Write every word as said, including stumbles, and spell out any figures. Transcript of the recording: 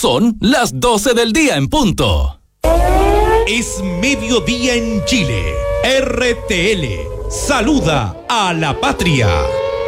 Son las doce del día en punto. Es mediodía en Chile. R T L saluda a la patria.